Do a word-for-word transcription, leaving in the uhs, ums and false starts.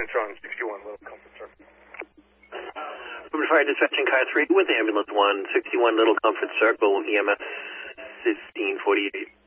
damage on sixty-one Little Comfort Circle. Urban Fire Dispatching Car three with Ambulance one, sixty-one Little Comfort Circle, E M S fifteen forty-eight.